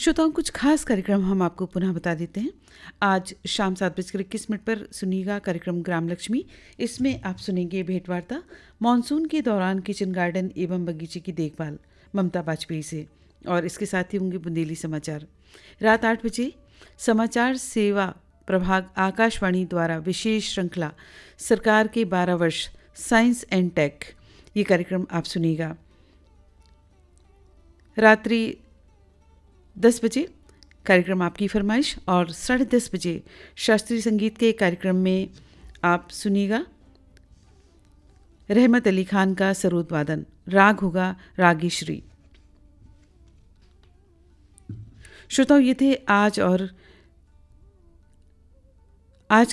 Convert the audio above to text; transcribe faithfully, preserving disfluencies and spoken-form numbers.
श्रोताओं, कुछ खास कार्यक्रम हम आपको पुनः बता देते हैं। आज शाम सात बजकर इक्कीस मिनट पर सुनिएगा कार्यक्रम ग्राम लक्ष्मी। इसमें आप सुनेंगे भेंटवार्ता मानसून के दौरान किचन गार्डन एवं बगीचे की देखभाल ममता वाजपेयी से, और इसके साथ ही होंगे बुंदेली समाचार। रात आठ बजे समाचार सेवा प्रभाग आकाशवाणी द्वारा विशेष श्रृंखला सरकार के बारह वर्ष साइंस एंड टेक, ये कार्यक्रम आप सुनिएगा। रात्रि दस बजे कार्यक्रम आपकी फरमाइश, और साढ़े दस बजे शास्त्रीय संगीत के कार्यक्रम में आप सुनिएगा रहमत अली खान का सरोद वादन। राग होगा रागेश्वरी। श्रोताओं, ये थे आज और